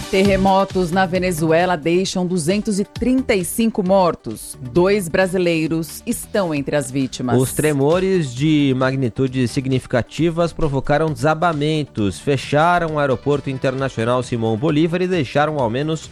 Terremotos na Venezuela deixam 235 mortos. 2 brasileiros estão entre as vítimas. Os tremores de magnitudes significativas provocaram desabamentos, fecharam o aeroporto internacional Simão Bolívar e deixaram ao menos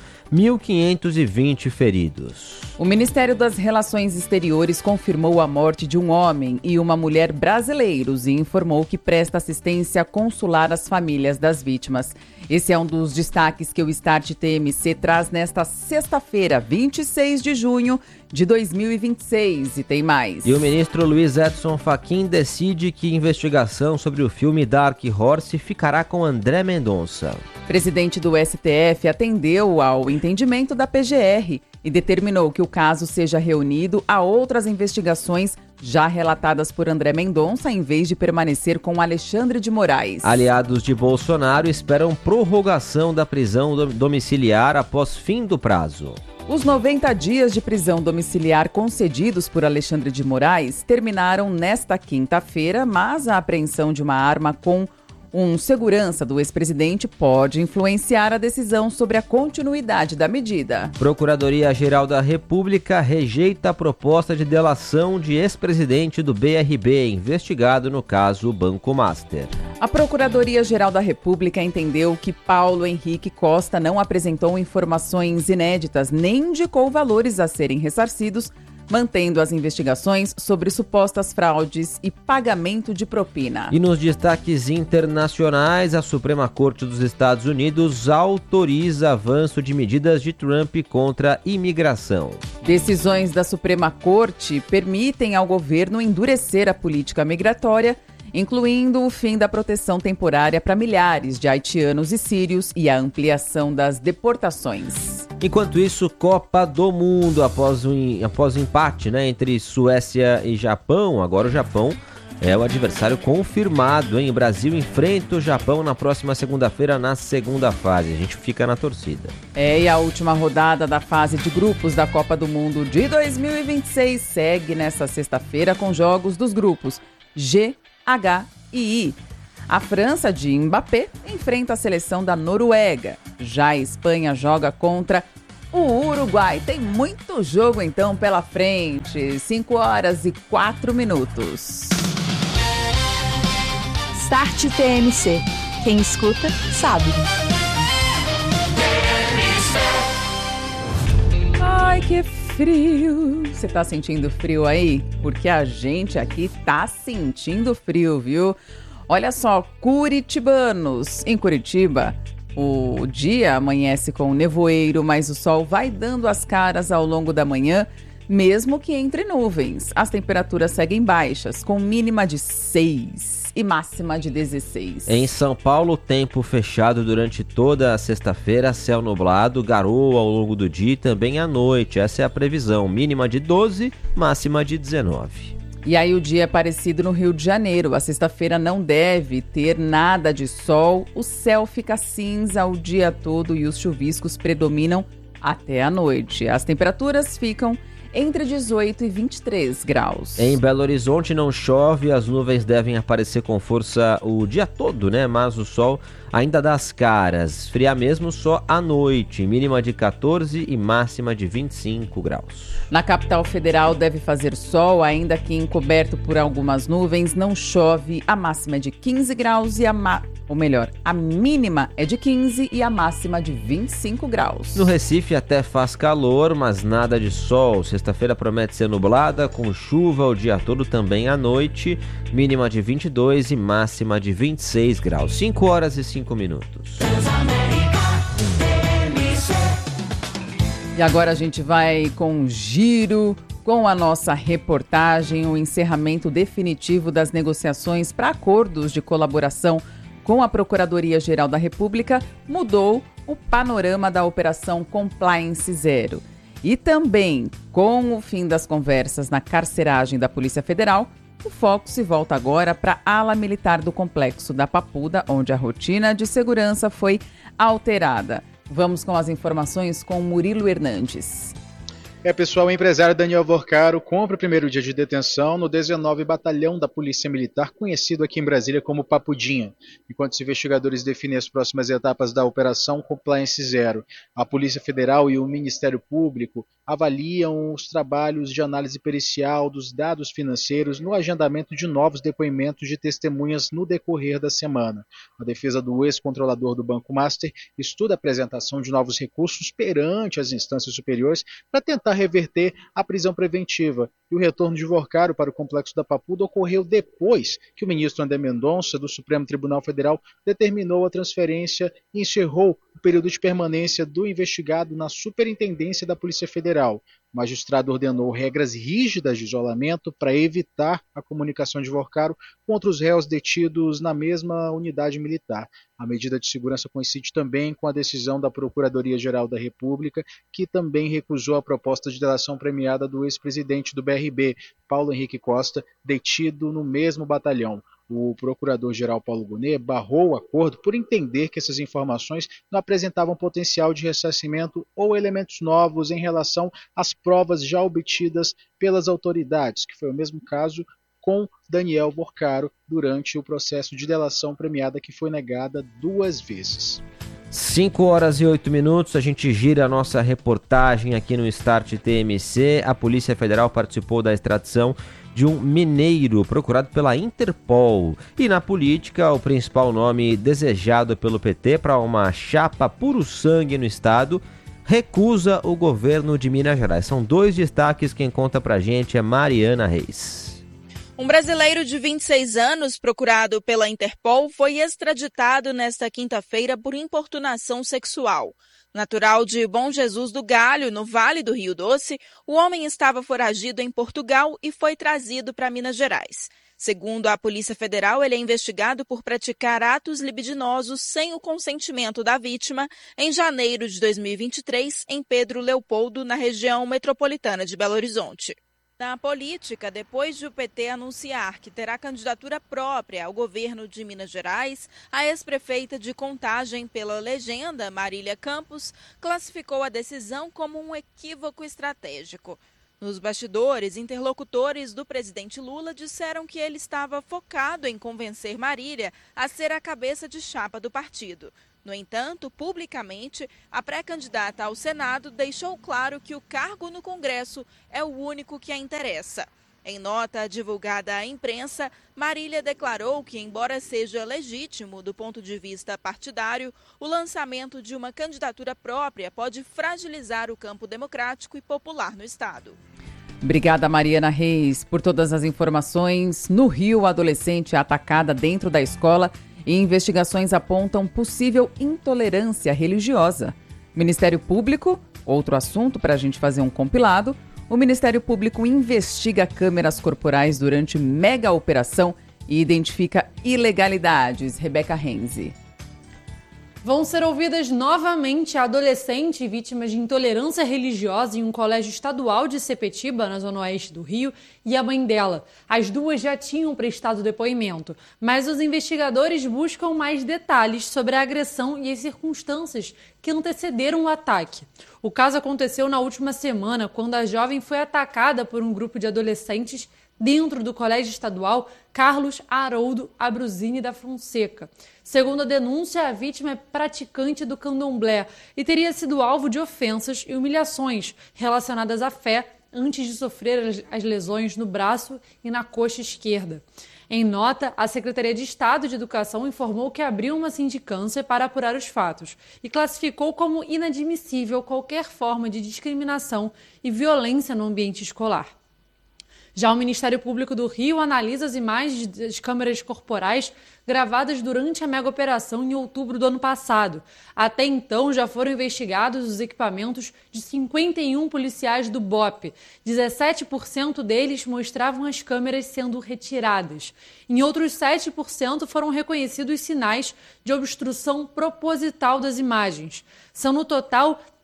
1.520 feridos. O Ministério das Relações Exteriores confirmou a morte de um homem e uma mulher brasileiros e informou que presta assistência consular às famílias das vítimas. Esse é um dos destaques que o Start TMC traz nesta sexta-feira, 26 de junho de 2026. E tem mais. E o ministro Luiz Edson Fachin decide que investigação sobre o filme Dark Horse ficará com André Mendonça. Presidente do STF atendeu ao entendimento da PGR e determinou que o caso seja reunido a outras investigações já relatadas por André Mendonça, em vez de permanecer com Alexandre de Moraes. Aliados de Bolsonaro esperam prorrogação da prisão domiciliar após fim do prazo. Os 90 dias de prisão domiciliar concedidos por Alexandre de Moraes terminaram nesta quinta-feira, mas a apreensão de uma arma com segurança do ex-presidente pode influenciar a decisão sobre a continuidade da medida. Procuradoria-Geral da República rejeita a proposta de delação de ex-presidente do BRB, investigado no caso Banco Master. A Procuradoria-Geral da República entendeu que Paulo Henrique Costa não apresentou informações inéditas nem indicou valores a serem ressarcidos, mantendo as investigações sobre supostas fraudes e pagamento de propina. E nos destaques internacionais, a Suprema Corte dos Estados Unidos autoriza avanço de medidas de Trump contra a imigração. Decisões da Suprema Corte permitem ao governo endurecer a política migratória, incluindo o fim da proteção temporária para milhares de haitianos e sírios e a ampliação das deportações. Enquanto isso, Copa do Mundo, após o empate, entre Suécia e Japão, agora o Japão é o adversário confirmado, hein? O Brasil enfrenta o Japão na próxima segunda-feira, na segunda fase. A gente fica na torcida. E a última rodada da fase de grupos da Copa do Mundo de 2026 segue nesta sexta-feira com jogos dos grupos G, H e I. A França de Mbappé enfrenta a seleção da Noruega. Já a Espanha joga contra o Uruguai. Tem muito jogo então pela frente. 5h04. Start TMC. Quem escuta, sabe. Ai, que frio. Você tá sentindo frio aí? Porque a gente aqui tá sentindo frio, viu? Olha só, curitibanos. Em Curitiba, o dia amanhece com nevoeiro, mas o sol vai dando as caras ao longo da manhã, mesmo que entre nuvens. As temperaturas seguem baixas, com mínima de 6 e máxima de 16. Em São Paulo, tempo fechado durante toda a sexta-feira, céu nublado, garoa ao longo do dia e também à noite. Essa é a previsão, mínima de 12, máxima de 19. E aí o dia é parecido no Rio de Janeiro. A sexta-feira não deve ter nada de sol, o céu fica cinza o dia todo e os chuviscos predominam até a noite. As temperaturas ficam entre 18 e 23 graus. Em Belo Horizonte não chove, as nuvens devem aparecer com força o dia todo, mas o sol ainda dá as caras. Esfriar mesmo só à noite, mínima de 14 e máxima de 25 graus. Na capital federal deve fazer sol, ainda que encoberto por algumas nuvens, não chove. A máxima é de 15 graus e a mínima é de 15 e a máxima de 25 graus. No Recife até faz calor, mas nada de sol. Sexta-feira promete ser nublada, com chuva o dia todo também à noite, mínima de 22 e máxima de 26 graus. 5h05. E agora a gente vai com um giro com a nossa reportagem, o encerramento definitivo das negociações para acordos de colaboração com a Procuradoria-Geral da República mudou o panorama da Operação Compliance Zero. E também, com o fim das conversas na carceragem da Polícia Federal, o foco se volta agora para a ala militar do Complexo da Papuda, onde a rotina de segurança foi alterada. Vamos com as informações com Murilo Hernandes. Pessoal, o empresário Daniel Vorcaro cumpre o primeiro dia de detenção no 19º Batalhão da Polícia Militar, conhecido aqui em Brasília como Papudinha, enquanto os investigadores definem as próximas etapas da Operação Compliance Zero. A Polícia Federal e o Ministério Público avaliam os trabalhos de análise pericial dos dados financeiros no agendamento de novos depoimentos de testemunhas no decorrer da semana. A defesa do ex-controlador do Banco Master estuda a apresentação de novos recursos perante as instâncias superiores para tentar reverter a prisão preventiva. E o retorno de Vorcaro para o complexo da Papuda ocorreu depois que o ministro André Mendonça, do Supremo Tribunal Federal, determinou a transferência e encerrou o período de permanência do investigado na Superintendência da Polícia Federal. O magistrado ordenou regras rígidas de isolamento para evitar a comunicação de Vorcaro com outros réus detidos na mesma unidade militar. A medida de segurança coincide também com a decisão da Procuradoria-Geral da República, que também recusou a proposta de delação premiada do ex-presidente do BRB, Paulo Henrique Costa, detido no mesmo batalhão. O procurador-geral Paulo Gonet barrou o acordo por entender que essas informações não apresentavam potencial de ressarcimento ou elementos novos em relação às provas já obtidas pelas autoridades, que foi o mesmo caso com Daniel Vorcaro durante o processo de delação premiada, que foi negada 2 vezes. 5h08, a gente gira a nossa reportagem aqui no Start TMC. A Polícia Federal participou da extradição de um mineiro procurado pela Interpol. E na política, o principal nome desejado pelo PT para uma chapa puro sangue no estado recusa o governo de Minas Gerais. São 2 destaques, quem conta pra gente é Mariana Reis. Um brasileiro de 26 anos, procurado pela Interpol, foi extraditado nesta quinta-feira por importunação sexual. Natural de Bom Jesus do Galho, no Vale do Rio Doce, o homem estava foragido em Portugal e foi trazido para Minas Gerais. Segundo a Polícia Federal, ele é investigado por praticar atos libidinosos sem o consentimento da vítima em janeiro de 2023, em Pedro Leopoldo, na região metropolitana de Belo Horizonte. Na política, depois de o PT anunciar que terá candidatura própria ao governo de Minas Gerais, a ex-prefeita de Contagem pela Legenda, Marília Campos, classificou a decisão como um equívoco estratégico. Nos bastidores, interlocutores do presidente Lula disseram que ele estava focado em convencer Marília a ser a cabeça de chapa do partido. No entanto, publicamente, a pré-candidata ao Senado deixou claro que o cargo no Congresso é o único que a interessa. Em nota divulgada à imprensa, Marília declarou que, embora seja legítimo do ponto de vista partidário, o lançamento de uma candidatura própria pode fragilizar o campo democrático e popular no estado. Obrigada, Mariana Reis, por todas as informações. No Rio, a adolescente é atacada dentro da escola e investigações apontam possível intolerância religiosa. Ministério Público, outro assunto para a gente fazer um compilado, o Ministério Público investiga câmeras corporais durante mega operação e identifica ilegalidades. Rebeca Renzi. Vão ser ouvidas novamente a adolescente vítima de intolerância religiosa em um colégio estadual de Sepetiba, na zona oeste do Rio, e a mãe dela. As duas já tinham prestado depoimento, mas os investigadores buscam mais detalhes sobre a agressão e as circunstâncias que antecederam o ataque. O caso aconteceu na última semana, quando a jovem foi atacada por um grupo de adolescentes dentro do colégio estadual Carlos Haroldo Abruzini da Fonseca. Segundo a denúncia, a vítima é praticante do candomblé e teria sido alvo de ofensas e humilhações relacionadas à fé antes de sofrer as lesões no braço e na coxa esquerda. Em nota, a Secretaria de Estado de Educação informou que abriu uma sindicância para apurar os fatos e classificou como inadmissível qualquer forma de discriminação e violência no ambiente escolar. Já o Ministério Público do Rio analisa as imagens das câmeras corporais gravadas durante a mega operação em outubro do ano passado. Até então, já foram investigados os equipamentos de 51 policiais do BOPE. 17% deles mostravam as câmeras sendo retiradas. Em outros 7% foram reconhecidos sinais de obstrução proposital das imagens. São, no total,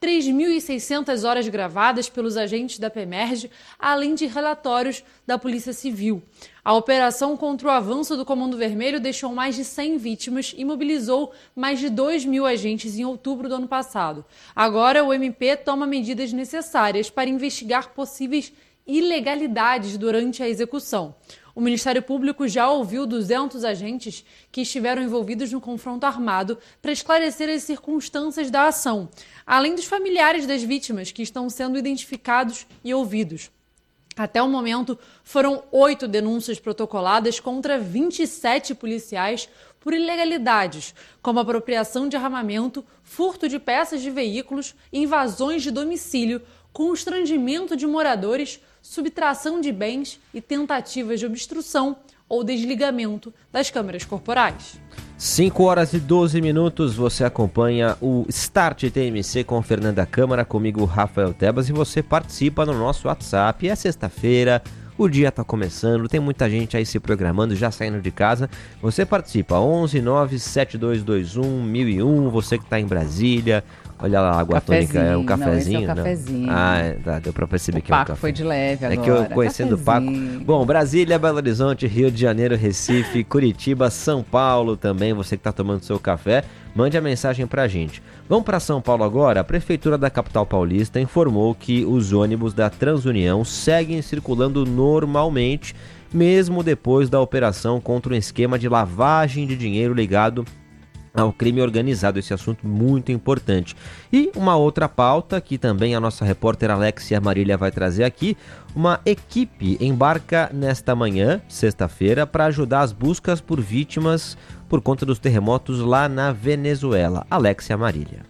3.600 horas gravadas pelos agentes da PEMERGE, além de relatórios da Polícia Civil. A operação contra o avanço do Comando Vermelho deixou mais de 100 vítimas e mobilizou mais de 2.000 agentes em outubro do ano passado. Agora, o MP toma medidas necessárias para investigar possíveis ilegalidades durante a execução. O Ministério Público já ouviu 200 agentes que estiveram envolvidos no confronto armado para esclarecer as circunstâncias da ação, além dos familiares das vítimas que estão sendo identificados e ouvidos. Até o momento, foram 8 denúncias protocoladas contra 27 policiais por ilegalidades, como apropriação de armamento, furto de peças de veículos, invasões de domicílio, constrangimento de moradores, subtração de bens e tentativas de obstrução ou desligamento das câmeras corporais. 5 horas e 12 minutos, você acompanha o Start TMC com Fernanda Câmara, comigo Rafael Tebas, e você participa no nosso WhatsApp. É sexta-feira, o dia está começando, tem muita gente aí se programando, já saindo de casa. Você participa, 11 9 7221 1001, você que está em Brasília. Olha lá, a água tônica é um cafezinho? Não, esse é o cafezinho. Tá, deu pra perceber que é um Paco café. foi de leve agora. É que eu conhecendo o Paco. Bom, Brasília, Belo Horizonte, Rio de Janeiro, Recife, Curitiba, São Paulo também. Você que tá tomando seu café, mande a mensagem pra gente. Vamos para São Paulo agora. A Prefeitura da capital paulista informou que os ônibus da Transunião seguem circulando normalmente, mesmo depois da operação contra um esquema de lavagem de dinheiro ligado ao crime organizado, esse assunto muito importante. E uma outra pauta que também a nossa repórter Alexia Marília vai trazer aqui, uma equipe embarca nesta manhã, sexta-feira, para ajudar as buscas por vítimas por conta dos terremotos lá na Venezuela. Alexia Marília.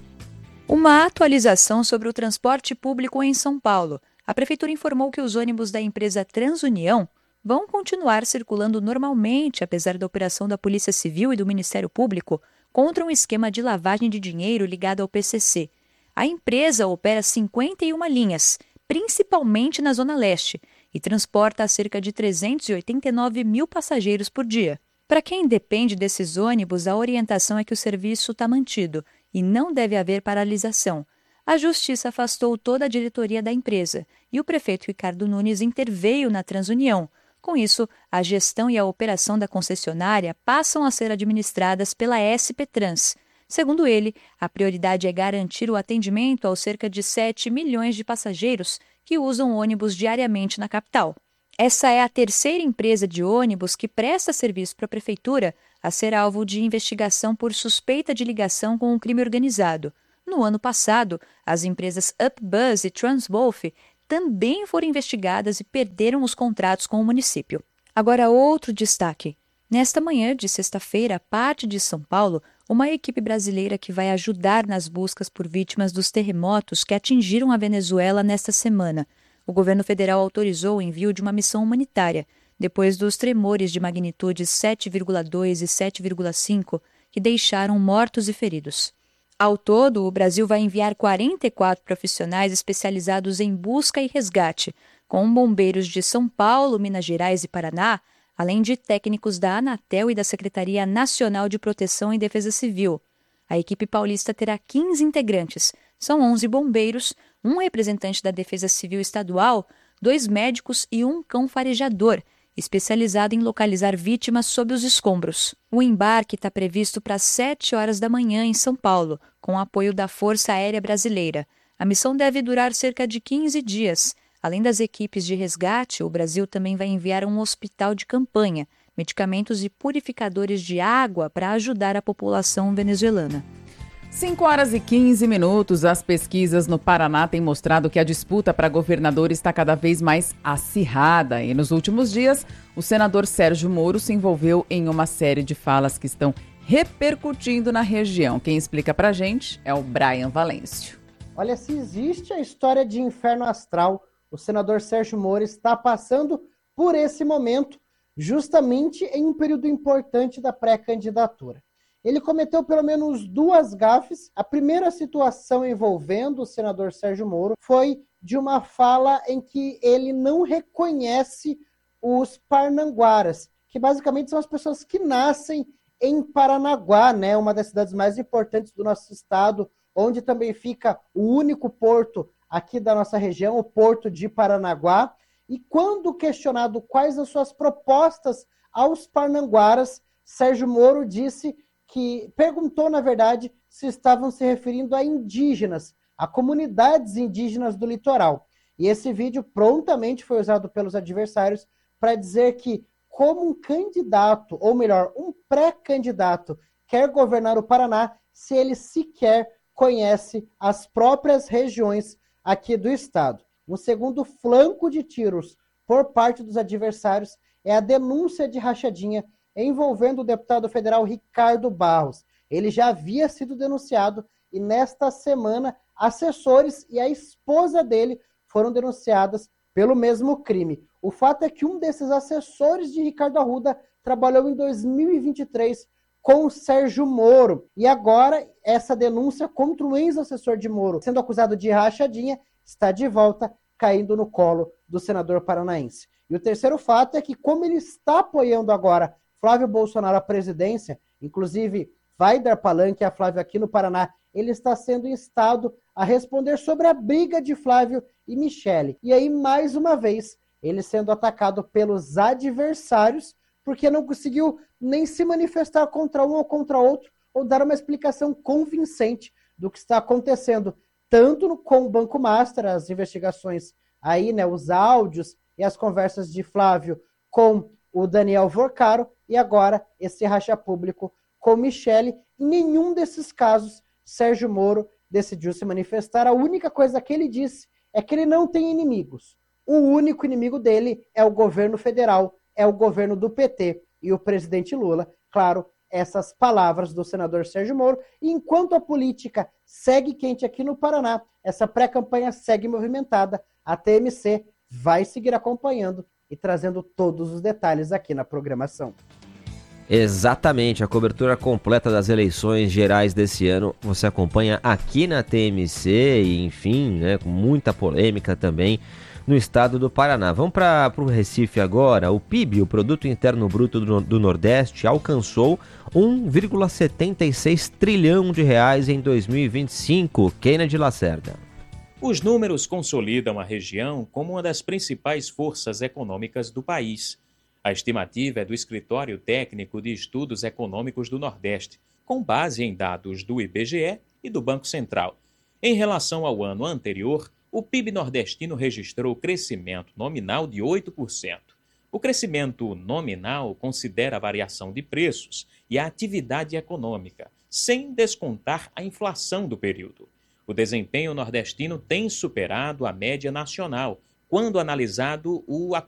Uma atualização sobre o transporte público em São Paulo. A Prefeitura informou que os ônibus da empresa Transunião vão continuar circulando normalmente, apesar da operação da Polícia Civil e do Ministério Público contra um esquema de lavagem de dinheiro ligado ao PCC. A empresa opera 51 linhas, principalmente na Zona Leste, e transporta cerca de 389 mil passageiros por dia. Para quem depende desses ônibus, a orientação é que o serviço está mantido e não deve haver paralisação. A Justiça afastou toda a diretoria da empresa e o prefeito Ricardo Nunes interveio na Transunião. Com isso, a gestão e a operação da concessionária passam a ser administradas pela SP Trans. Segundo ele, a prioridade é garantir o atendimento aos cerca de 7 milhões de passageiros que usam ônibus diariamente na capital. Essa é a terceira empresa de ônibus que presta serviço para a Prefeitura a ser alvo de investigação por suspeita de ligação com o crime organizado. No ano passado, as empresas UpBus e Transwolf também foram investigadas e perderam os contratos com o município. Agora, outro destaque. Nesta manhã de sexta-feira, parte de São Paulo, uma equipe brasileira que vai ajudar nas buscas por vítimas dos terremotos que atingiram a Venezuela nesta semana. O governo federal autorizou o envio de uma missão humanitária, depois dos tremores de magnitudes 7,2 e 7,5 que deixaram mortos e feridos. Ao todo, o Brasil vai enviar 44 profissionais especializados em busca e resgate, com bombeiros de São Paulo, Minas Gerais e Paraná, além de técnicos da Anatel e da Secretaria Nacional de Proteção e Defesa Civil. A equipe paulista terá 15 integrantes, são 11 bombeiros, um representante da Defesa Civil Estadual, 2 médicos e um cão farejador, especializado em localizar vítimas sob os escombros. O embarque está previsto para 7 horas da manhã em São Paulo, com o apoio da Força Aérea Brasileira. A missão deve durar cerca de 15 dias. Além das equipes de resgate, o Brasil também vai enviar um hospital de campanha, medicamentos e purificadores de água para ajudar a população venezuelana. 5 horas e 15 minutos. As pesquisas no Paraná têm mostrado que a disputa para governador está cada vez mais acirrada. E nos últimos dias, o senador Sérgio Moro se envolveu em uma série de falas que estão repercutindo na região. Quem explica pra gente é o Brian Valêncio. Olha, se existe a história de inferno astral, o senador Sérgio Moro está passando por esse momento, justamente em um período importante da pré-candidatura. Ele cometeu pelo menos 2 gafes. A primeira situação envolvendo o senador Sérgio Moro foi de uma fala em que ele não reconhece os parnanguaras, que basicamente são as pessoas que nascem em Paranaguá, né, uma das cidades mais importantes do nosso estado, onde também fica o único porto aqui da nossa região, o Porto de Paranaguá. E quando questionado quais as suas propostas aos parnanguaras, Sérgio Moro perguntou, na verdade, se estavam se referindo a indígenas, a comunidades indígenas do litoral. E esse vídeo prontamente foi usado pelos adversários para dizer que, como um candidato, ou melhor, um pré-candidato, quer governar o Paraná, se ele sequer conhece as próprias regiões aqui do estado. Um segundo flanco de tiros por parte dos adversários é a denúncia de rachadinha envolvendo o deputado federal Ricardo Barros. Ele já havia sido denunciado e nesta semana assessores e a esposa dele foram denunciadas pelo mesmo crime. O fato é que um desses assessores de Ricardo Arruda trabalhou em 2023 com o Sérgio Moro. E agora essa denúncia contra o ex-assessor de Moro, sendo acusado de rachadinha, está de volta, caindo no colo do senador paranaense. E o terceiro fato é que, como ele está apoiando agora Flávio Bolsonaro à presidência, inclusive vai dar palanque a Flávio aqui no Paraná, ele está sendo instado a responder sobre a briga de Flávio e Michele. E aí, mais uma vez, ele sendo atacado pelos adversários, porque não conseguiu nem se manifestar contra um ou contra outro, ou dar uma explicação convincente do que está acontecendo, tanto com o Banco Master, as investigações aí, né, os áudios e as conversas de Flávio com o Daniel Vorcaro, e agora esse racha público com Michele. Em nenhum desses casos, Sérgio Moro decidiu se manifestar. A única coisa que ele disse é que ele não tem inimigos. O único inimigo dele é o governo federal, é o governo do PT e o presidente Lula. Claro, essas palavras do senador Sérgio Moro. E enquanto a política segue quente aqui no Paraná, essa pré-campanha segue movimentada, a TMC vai seguir acompanhando e trazendo todos os detalhes aqui na programação. Exatamente, a cobertura completa das eleições gerais desse ano você acompanha aqui na TMC e, enfim, né, com muita polêmica também no estado do Paraná. Vamos para o Recife agora. O PIB, o Produto Interno Bruto do Nordeste, alcançou 1,76 trilhão de reais em 2025. Kennedy Lacerda. Os números consolidam a região como uma das principais forças econômicas do país. A estimativa é do Escritório Técnico de Estudos Econômicos do Nordeste, com base em dados do IBGE e do Banco Central. Em relação ao ano anterior, o PIB nordestino registrou crescimento nominal de 8%. O crescimento nominal considera a variação de preços e a atividade econômica, sem descontar a inflação do período. O desempenho nordestino tem superado a média nacional, quando analisado o acumulado